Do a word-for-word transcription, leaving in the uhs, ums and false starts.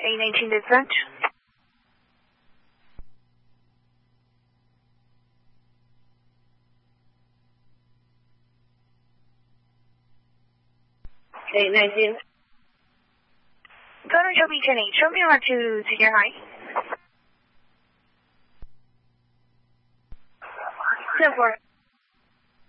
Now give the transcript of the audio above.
eight nineteen dispatch. eight nineteen. Go to Joby ten eight. Show me around to senior high. ten four.